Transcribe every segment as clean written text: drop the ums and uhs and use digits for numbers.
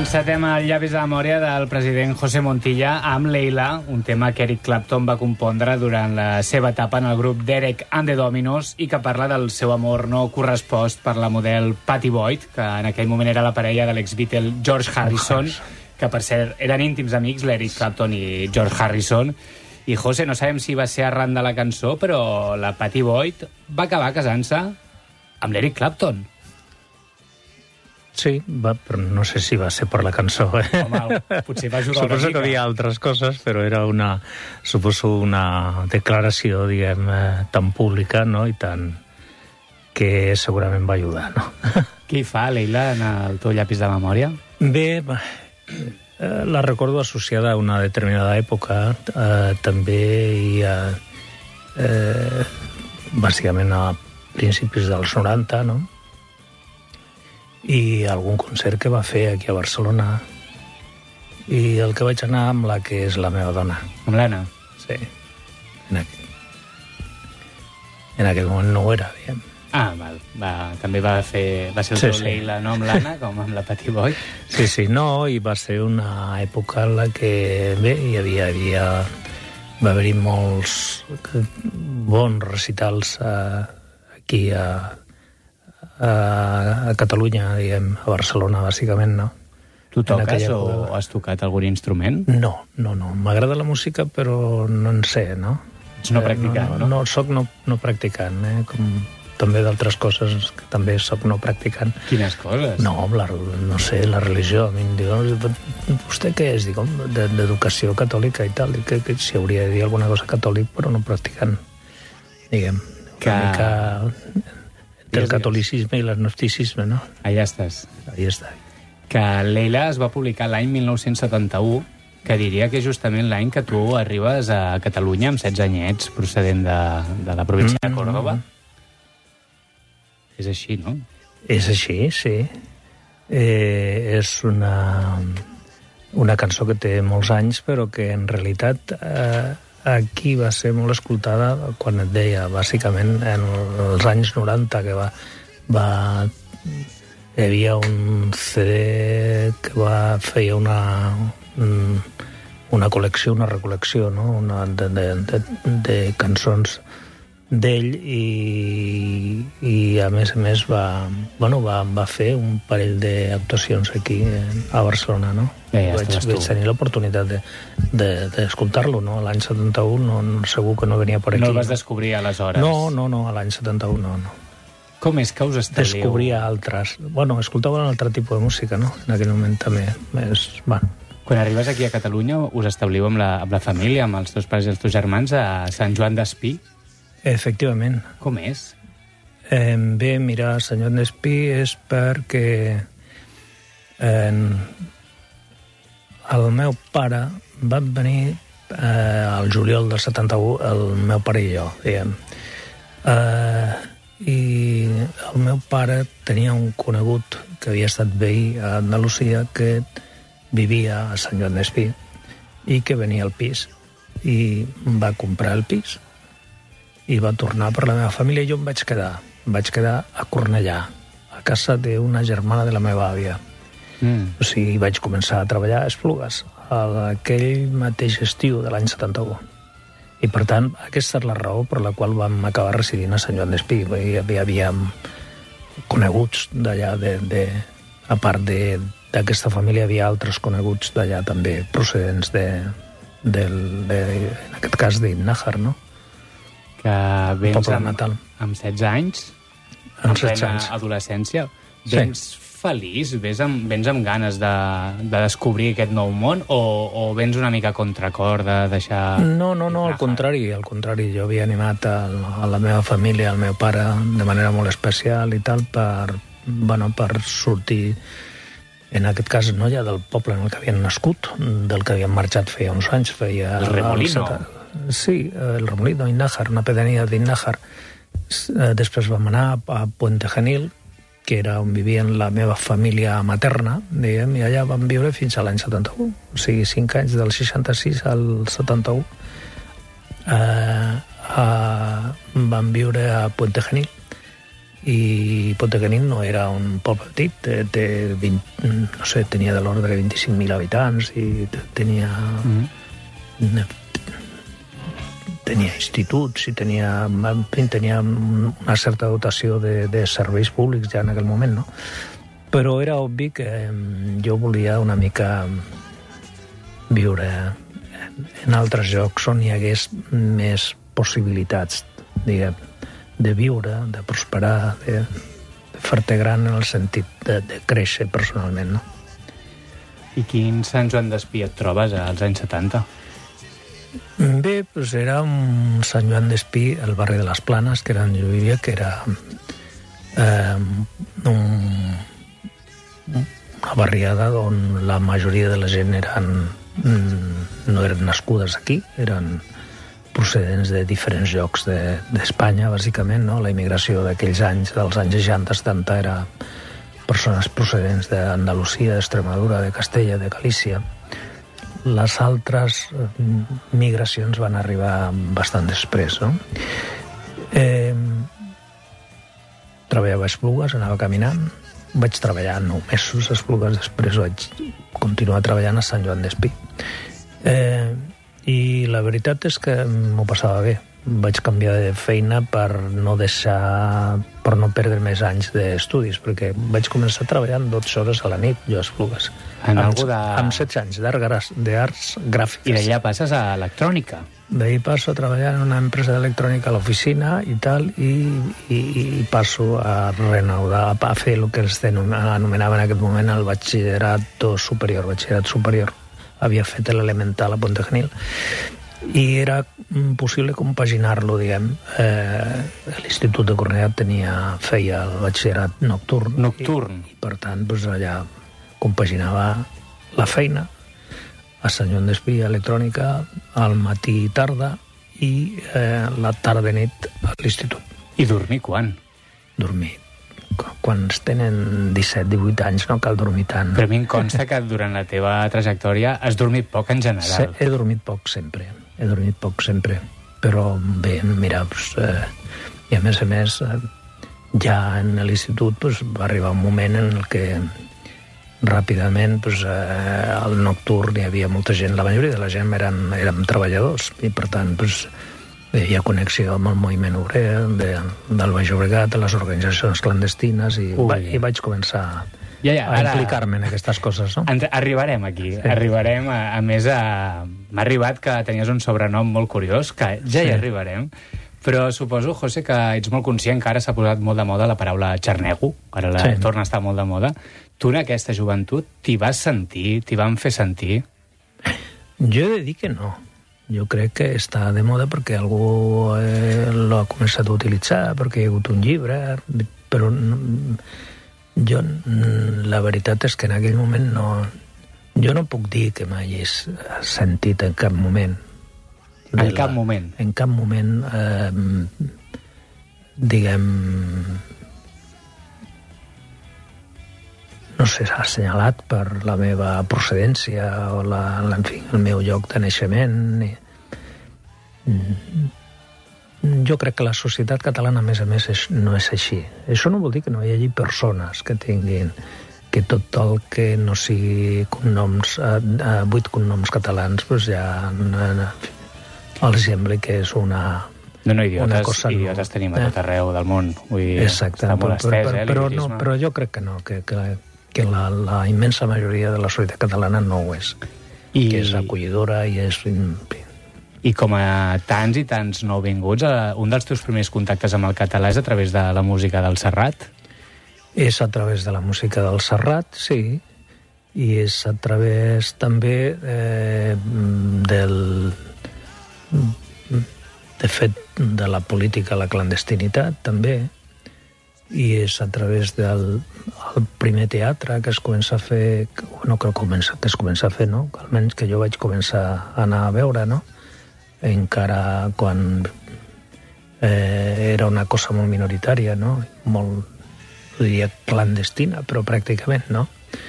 Encetem el Llavis de la memòria del president José Montilla amb Leila, un tema que Eric Clapton va compondre durant la seva etapa en el grup Derek and the Dominos i que parla del seu amor no correspost per la model Pattie Boyd, que en aquell moment era la parella de l'ex-Beatle George Harrison, que per cert eren íntims amics, l'Eric Clapton i George Harrison. I José, no sabem si va ser arran de la cançó, però la Pattie Boyd va acabar casant-se amb l'Eric Clapton. Sí, però no sé si va ser per la cançó. Home, potser va ajudar una mica. Suposo que havia altres coses, però era una declaració, diguem, tan pública, no?, i tan que segurament va ajudar, no? Què hi fa, Leila, en el teu llapis de memòria? Bé, la recordo associada a una determinada època, també hi ha, bàsicament a principis dels 90, no?, i algun concert que va fer aquí a Barcelona, i el que vaig anar amb la que és la meva dona. Amb l'Anna? Sí. En aquell moment no ho era, diguem. Ah, val. També va ser el teu Leila, no amb l'Anna, com amb la Pattie Boyd? Sí, no, i va ser una època en la que, bé, va haver-hi molts bons recitals aquí a Catalunya, diguem, a Barcelona, bàsicament, no? Tu toques o has tocat algun instrument? No. M'agrada la música, però no en sé, no? Ets no practicant, no? No, soc no practicant, com també d'altres coses que també soc no practicant. Quines coses? No, no sé, la religió. A mi em diuen, vostè què és? Dic, d'educació catòlica i tal, i que si hauria de dir alguna cosa catòlic, però no practicant, diguem. Una mica del catolicisme i l'agnosticisme, no? Allà estàs. Allà està. Que Leila es va publicar l'any 1971, que diria que és justament l'any que tu arribes a Catalunya amb 16 anyets, procedent de la província de Córdoba. És així, no? És així, sí. És una cançó que té molts anys, però que en realitat aquí va ser molt escoltada quan et deia, bàsicament, en els anys 90, que hi havia un CD que feia una col·lecció, una recol·lecció, no?, de cançons d'ell, i a més va fer un parell d'actuacions aquí a Barcelona, no? Vaig tenir l'oportunitat d'escoltar-lo, no? L'any 71 segur que no venia per aquí. No el vas descobrir aleshores? No, a l'any 71 no. Com és que us establia? Descobria altres. Escoltava un altre tipus de música, no? En aquell moment també. Quan arribes aquí a Catalunya, us establiu amb la família, amb els teus pares i els teus germans, a Sant Joan d'Espí? Efectivament. Com és? Bé, mira, Sant Joan d'Espí és perquè el meu pare va venir al juliol del 71, el meu pare i jo, diguem. I el meu pare tenia un conegut que havia estat veí a Andalusia, que vivia a Sant Joan d'Espí i que venia al pis, i va comprar el pis i va tornar per la meva família, i jo em vaig quedar a Cornellà, a casa d'una germana de la meva àvia. O sigui, vaig començar a treballar a Esplugues aquell mateix estiu de l'any 71. I, per tant, aquesta és la raó per la qual vam acabar residint a Sant Joan d'Espí. Hi havia coneguts d'allà, a part d'aquesta família, hi havia altres coneguts d'allà també, procedents en aquest cas d'Innájar, no? Que vens natal. Amb 16 anys, en plena adolescència, vens feliç? Vens amb ganes de descobrir aquest nou món, o vens una mica a contracor de deixar... No, al contrari. Jo havia animat a la meva família, al meu pare, de manera molt especial i tal, per sortir, en aquest cas, no ja del poble en el que havien nascut, del que havien marxat feia uns anys, el Remolino. Sí, el Remolino, Innájar, una pedania d'Innájar. Després vam anar a Puente Genil, que era on vivien la meva família materna, diguem, i allà vam viure fins a l'any 71. O sigui, 5 anys, del 66 al 71. Vam viure a Puente Genil, i Pontecanín no era un poble petit, tenia de l'ordre de 25.000 habitants i tenia instituts i tenia una certa dotació de serveis públics ja en aquell moment, no? Però era obvi que jo volia una mica viure en altres llocs on hi hagués més possibilitats, diguem, de viure, de prosperar, de fer-te gran en el sentit de créixer personalment, no? I quin Sant Joan d'Espí et trobes als anys 70? Bé, doncs era un Sant Joan d'Espí, el barri de les Planes, que era on jo vivia, que era una barriada on la majoria de la gent no eren nascudes aquí, eren procedents de diferents llocs d'Espanya, bàsicament, no? La immigració d'aquells anys, dels anys 60-70, era persones procedents d'Andalusia, d'Extremadura, de Castella, de Galícia. Les altres migracions van arribar bastant després, no? Treballava a Esplugues, anava caminant, vaig treballar 9 mesos a Esplugues, després vaig continuar treballant a Sant Joan d'Espí. I la veritat és que m'ho passava bé. Vaig canviar de feina per no perdre més anys d'estudis, perquè vaig començar treballant 12 hores a la nit, jo a Esplugues. Amb 16 anys, d'arts gràfiques. I d'allà passes a electrònica. D'ahir passo a treballar en una empresa d'electrònica a l'oficina i tal, i passo a reanudar, a fer el que ells anomenaven en aquest moment el batxillerat superior. Havia fet l'elemental a Pontecanín, i era possible compaginar-lo, diguem. L'Institut de Cornellà feia el batxillerat nocturn. I per tant, doncs, allà compaginava la feina a Sant Joan d'Espí, electrònica, al matí i tarda, i la tarda i nit a l'institut. I dormir quan? Dormir. Quan es tenen 17-18 anys no cal dormir tant. Però a mi em consta que durant la teva trajectòria has dormit poc en general. He dormit poc sempre. Però bé, mira, i a més, ja en l'institut va arribar un moment en el que ràpidament al nocturn hi havia molta gent, la majoria de la gent érem treballadors, i per tant hi ha connexió amb el moviment obrer del Baix Llobregat, de les organitzacions clandestines, i vaig començar a implicar-me en aquestes coses, no? Arribarem aquí, arribarem. A més, m'ha arribat que tenies un sobrenom molt curiós, que ja hi arribarem, però suposo, José, que ets molt conscient que ara s'ha posat molt de moda la paraula xarnego, ara torna a estar molt de moda. Tu en aquesta joventut t'hi vas sentir, t'hi van fer sentir? Jo he de dir que no. Jo crec que està de moda perquè algú l'ha començat a utilitzar, perquè hi ha hagut un llibre, però jo, la veritat és que en aquell moment jo no puc dir que m'hagis sentit en cap moment. En cap moment? En cap moment, diguem, no sé, s'ha assenyalat per la meva procedència o en fi, el meu lloc de naixement. Jo crec que la societat catalana, a més, no és així. Això no vol dir que no hi hagi persones que tinguin que tot el que no sigui cognoms, 8 cognoms catalans, doncs ja els sembla que és una... No, idiotes tenim a tot arreu del món. Exacte, però jo crec que no, que la immensa majoria de la societat catalana no ho és. Que és acollidora i és... I com a tants i tants nouvinguts, un dels teus primers contactes amb el català és a través de la música del Serrat? És a través de la música del Serrat, sí, i és a través també de fet de la política, la clandestinitat, també, i és a través del primer teatre que es comença a fer, no que es comença a fer, no? Almenys que jo vaig començar a anar a veure, no? Encara quan era una cosa molt minoritària, no? Molt, diria, clandestina, però pràcticament, no?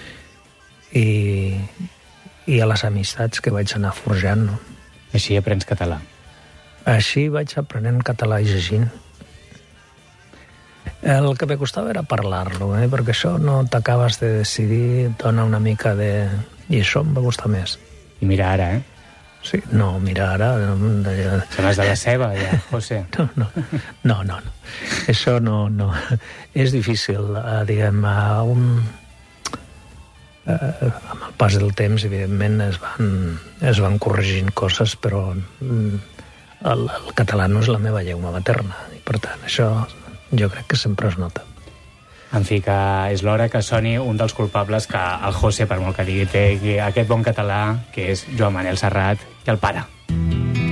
I a les amistats que vaig anar forjant, no? Així aprens català? Així vaig aprenent català i llegint. El que me costava era parlar-lo, perquè això no t'acabes de decidir, dona una mica de... I això em va costar més. I mira ara, Sí, no, mira ara... Sembles de la ceba, ja, José. No. Això no. És difícil, diguem, amb el pas del temps, evidentment, es van corregint coses, però el català no és la meva llengua materna, i per tant, això jo crec que sempre es nota. En fi, que és l'hora que soni un dels culpables que el José, per molt que digui, té aquest bon català, que és Joan Manel Serrat i el pare.